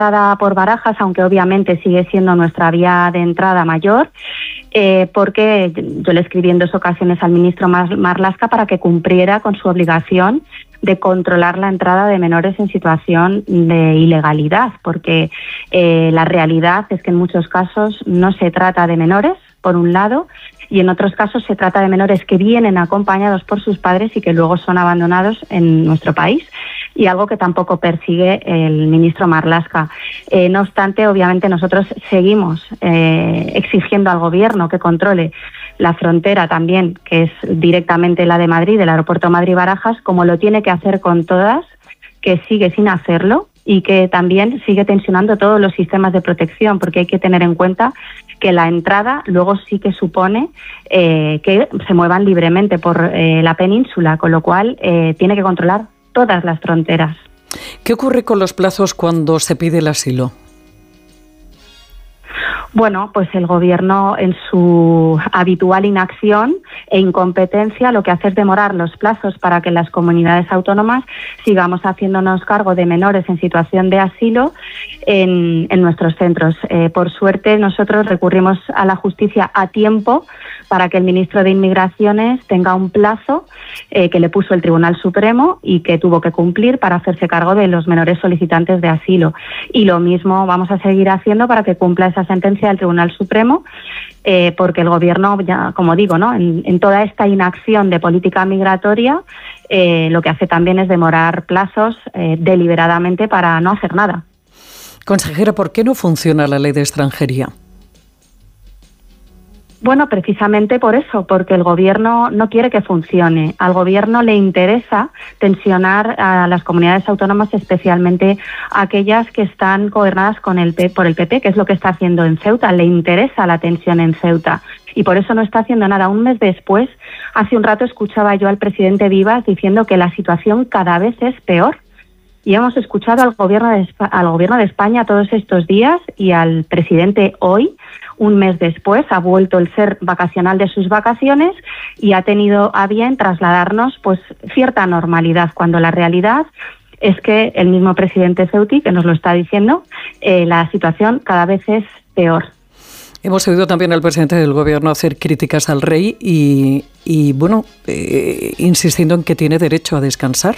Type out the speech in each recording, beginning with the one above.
por Barajas, aunque obviamente sigue siendo nuestra vía de entrada mayor, porque yo le escribí en 2 ocasiones al ministro Marlaska para que cumpliera con su obligación de controlar la entrada de menores en situación de ilegalidad, porque la realidad es que en muchos casos no se trata de menores, por un lado, y en otros casos se trata de menores que vienen acompañados por sus padres y que luego son abandonados en nuestro país, y algo que tampoco persigue el ministro Marlaska. No obstante, obviamente nosotros seguimos exigiendo al Gobierno que controle la frontera también, que es directamente la de Madrid, el aeropuerto Madrid-Barajas, como lo tiene que hacer con todas, que sigue sin hacerlo y que también sigue tensionando todos los sistemas de protección, porque hay que tener en cuenta que la entrada luego sí que supone que se muevan libremente por la península, con lo cual tiene que controlar todas las fronteras. ¿Qué ocurre con los plazos cuando se pide el asilo? Bueno, pues el Gobierno, en su habitual inacción e incompetencia, lo que hace es demorar los plazos para que las comunidades autónomas sigamos haciéndonos cargo de menores en situación de asilo en nuestros centros. Por suerte, nosotros recurrimos a la justicia a tiempo para que el ministro de Inmigraciones tenga un plazo que le puso el Tribunal Supremo y que tuvo que cumplir para hacerse cargo de los menores solicitantes de asilo. Y lo mismo vamos a seguir haciendo para que cumpla esa sentencia del Tribunal Supremo, porque el Gobierno, ya, como digo, ¿no?, en toda esta inacción de política migratoria, lo que hace también es demorar plazos deliberadamente para no hacer nada. Consejera, ¿por qué no funciona la ley de extranjería? Bueno, precisamente por eso, porque el Gobierno no quiere que funcione. Al Gobierno le interesa tensionar a las comunidades autónomas, especialmente aquellas que están gobernadas por el PP, que es lo que está haciendo en Ceuta. Le interesa la tensión en Ceuta y por eso no está haciendo nada. Un mes después, hace un rato escuchaba yo al presidente Vivas diciendo que la situación cada vez es peor. Y hemos escuchado al Gobierno de España todos estos días y al presidente hoy, un mes después, ha vuelto el ser vacacional de sus vacaciones y ha tenido a bien trasladarnos pues cierta normalidad, cuando la realidad es que el mismo presidente ceutí, que nos lo está diciendo, la situación cada vez es peor. Hemos oído también al presidente del Gobierno hacer críticas al rey y insistiendo en que tiene derecho a descansar.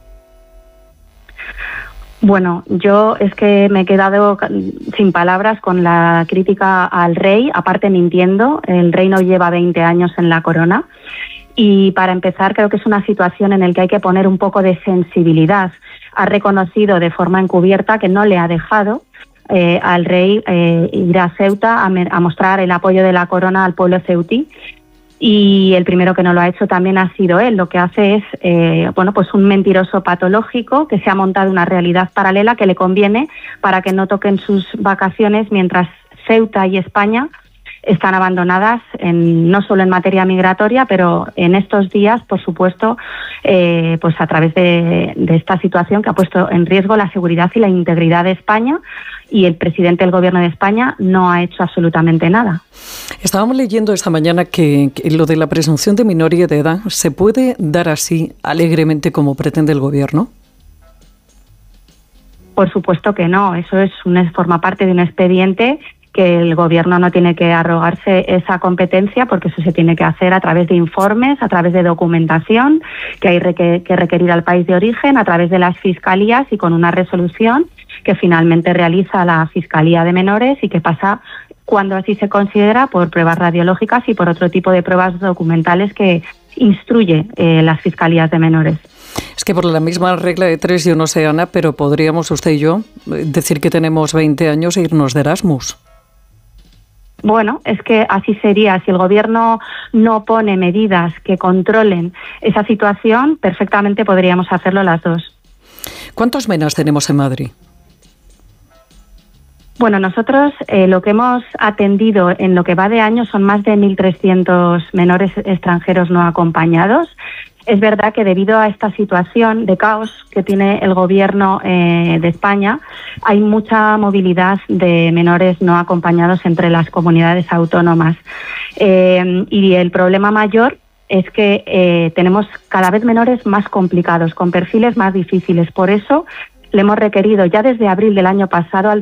Bueno, yo es que me he quedado sin palabras con la crítica al rey, aparte mintiendo. El rey no lleva 20 años en la corona y, para empezar, creo que es una situación en la que hay que poner un poco de sensibilidad. Ha reconocido de forma encubierta que no le ha dejado al rey ir a Ceuta a mostrar el apoyo de la corona al pueblo ceutí. Y el primero que no lo ha hecho también ha sido él. Lo que hace es pues un mentiroso patológico que se ha montado una realidad paralela que le conviene para que no toquen sus vacaciones, mientras Ceuta y España están abandonadas no solo en materia migratoria, pero en estos días, por supuesto, pues a través de esta situación que ha puesto en riesgo la seguridad y la integridad de España, y el presidente del Gobierno de España no ha hecho absolutamente nada. Estábamos leyendo esta mañana que lo de la presunción de minoría de edad se puede dar así alegremente como pretende el Gobierno. Por supuesto que no. Eso forma parte de un expediente que el Gobierno no tiene que arrogarse esa competencia, porque eso se tiene que hacer a través de informes, a través de documentación que hay que requerir al país de origen, a través de las fiscalías y con una resolución que finalmente realiza la Fiscalía de Menores y que pasa, cuando así se considera, por pruebas radiológicas y por otro tipo de pruebas documentales que instruye las Fiscalías de Menores. Es que por la misma regla de 3, yo no sé, Ana, pero podríamos usted y yo decir que tenemos 20 años e irnos de Erasmus. Bueno, es que así sería. Si el Gobierno no pone medidas que controlen esa situación, perfectamente podríamos hacerlo las dos. ¿Cuántos menas tenemos en Madrid? Bueno, nosotros lo que hemos atendido en lo que va de año son más de 1.300 menores extranjeros no acompañados. Es verdad que debido a esta situación de caos que tiene el Gobierno de España, hay mucha movilidad de menores no acompañados entre las comunidades autónomas. Y el problema mayor es que tenemos cada vez menores más complicados, con perfiles más difíciles. Por eso le hemos requerido ya desde abril del año pasado al